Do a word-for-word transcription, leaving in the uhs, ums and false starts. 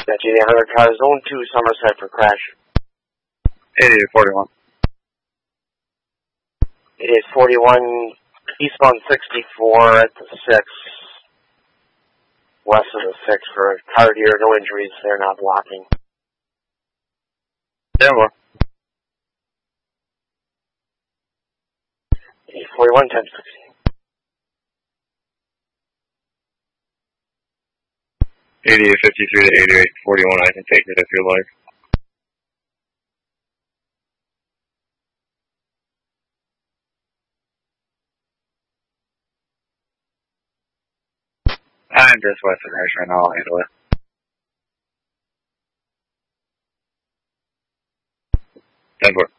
Got G D one hundred car, zone two, Somerset for crash. eighty-eight forty-one. eighty-eight forty-one, eastbound sixty-four at the six. West of the six for a car here, no injuries, they're not blocking. Yeah, more. eighty-eight forty-one, ten sixty. eighty-eight fifty-three to eighty-eight forty-one, I can take it if you like. I'm just west of Rice right now, I'll handle it. ten four.